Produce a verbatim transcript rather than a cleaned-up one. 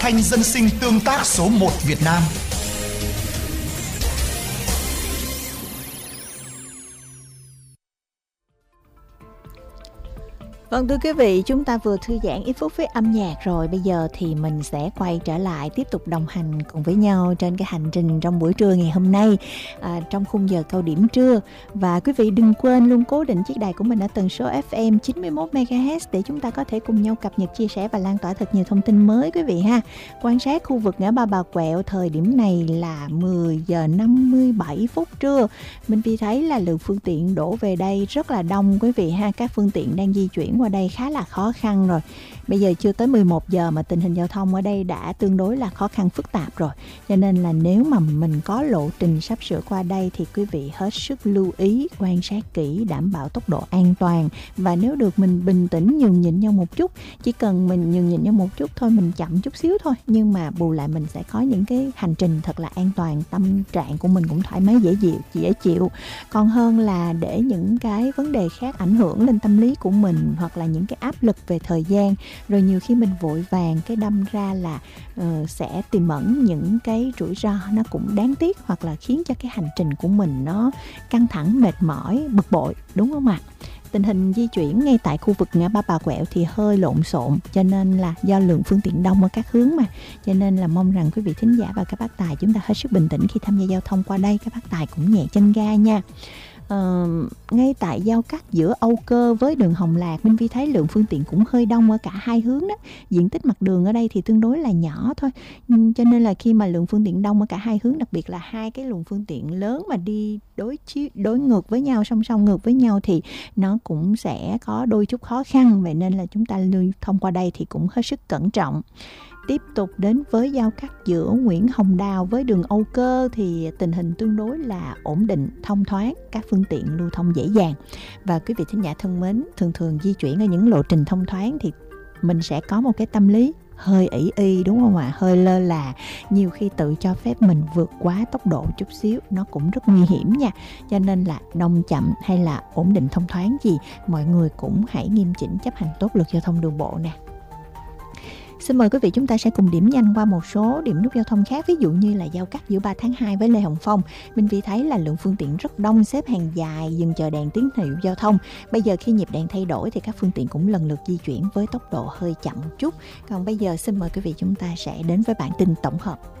Kênh dân sinh tương tác số một Việt Nam. Vâng, thưa quý vị, chúng ta vừa thư giãn ít phút với âm nhạc rồi. Bây giờ thì mình sẽ quay trở lại tiếp tục đồng hành cùng với nhau trên cái hành trình trong buổi trưa ngày hôm nay, à, trong khung giờ cao điểm trưa. Và quý vị đừng quên luôn cố định chiếc đài của mình ở tần số ép em chín mươi mốt mê ga héc để chúng ta có thể cùng nhau cập nhật, chia sẻ và lan tỏa thật nhiều thông tin mới quý vị ha. Quan sát khu vực ngã ba Bà Quẹo, thời điểm này là mười giờ năm mươi bảy phút trưa. Mình vì thấy là lượng phương tiện đổ về đây rất là đông quý vị ha. Các phương tiện đang di chuyển qua đây khá là khó khăn rồi. Bây giờ chưa tới mười một giờ mà tình hình giao thông ở đây đã tương đối là khó khăn phức tạp rồi. Cho nên là nếu mà mình có lộ trình sắp sửa qua đây thì quý vị hết sức lưu ý, quan sát kỹ, đảm bảo tốc độ an toàn. Và nếu được mình bình tĩnh nhường nhịn nhau một chút. Chỉ cần mình nhường nhịn nhau một chút thôi, mình chậm chút xíu thôi. Nhưng mà bù lại mình sẽ có những cái hành trình thật là an toàn, tâm trạng của mình cũng thoải mái dễ chịu, dễ chịu. Còn hơn là để những cái vấn đề khác ảnh hưởng lên tâm lý của mình, hoặc là những cái áp lực về thời gian, rồi nhiều khi mình vội vàng cái đâm ra là uh, sẽ tiềm ẩn những cái rủi ro nó cũng đáng tiếc, hoặc là khiến cho cái hành trình của mình nó căng thẳng, mệt mỏi, bực bội, đúng không ạ? Tình hình di chuyển ngay tại khu vực ngã ba Bà Quẹo thì hơi lộn xộn, cho nên là do lượng phương tiện đông ở các hướng mà, cho nên là mong rằng quý vị thính giả và các bác tài chúng ta hết sức bình tĩnh khi tham gia giao thông qua đây. Các bác tài cũng nhẹ chân ga nha. Uh, ngay tại giao cắt giữa Âu Cơ với đường Hồng Lạc, Minh Vi thấy lượng phương tiện cũng hơi đông ở cả hai hướng đó. Diện tích mặt đường ở đây thì tương đối là nhỏ thôi, cho nên là khi mà lượng phương tiện đông ở cả hai hướng, đặc biệt là hai cái luồng phương tiện lớn mà đi đối chiếu đối ngược với nhau, song song ngược với nhau, thì nó cũng sẽ có đôi chút khó khăn. Vậy nên là chúng ta lưu thông qua đây thì cũng hết sức cẩn trọng. Tiếp tục đến với giao cắt giữa Nguyễn Hồng Đào với đường Âu Cơ thì tình hình tương đối là ổn định, thông thoáng, các phương tiện lưu thông dễ dàng. Và quý vị thính giả thân mến, thường thường di chuyển ở những lộ trình thông thoáng thì mình sẽ có một cái tâm lý hơi ỷ y, đúng không ạ? Hơi lơ là, nhiều khi tự cho phép mình vượt quá tốc độ chút xíu, nó cũng rất nguy hiểm nha. Cho nên là đông chậm hay là ổn định thông thoáng gì, mọi người cũng hãy nghiêm chỉnh chấp hành tốt luật giao thông đường bộ nè. Xin mời quý vị chúng ta sẽ cùng điểm nhanh qua một số điểm nút giao thông khác. Ví dụ như là giao cắt giữa ba tháng hai với Lê Hồng Phong, Minh Vi thấy là lượng phương tiện rất đông, xếp hàng dài, dừng chờ đèn tín hiệu giao thông. Bây giờ khi nhịp đèn thay đổi thì các phương tiện cũng lần lượt di chuyển với tốc độ hơi chậm một chút. Còn bây giờ xin mời quý vị chúng ta sẽ đến với bản tin tổng hợp.